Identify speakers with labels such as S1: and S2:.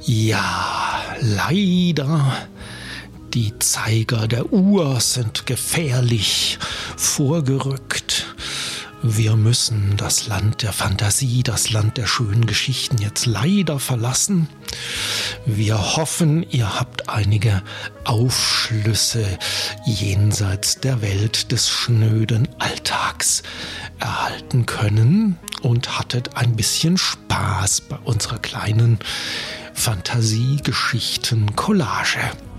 S1: Ja, leider. Die Zeiger der Uhr sind gefährlich vorgerückt. Wir müssen das Land der Fantasie, das Land der schönen Geschichten jetzt leider verlassen. Wir hoffen, ihr habt einige Aufschlüsse jenseits der Welt des schnöden Alltags erhalten können und hattet ein bisschen Spaß bei unserer kleinen Fantasiegeschichten-Collage.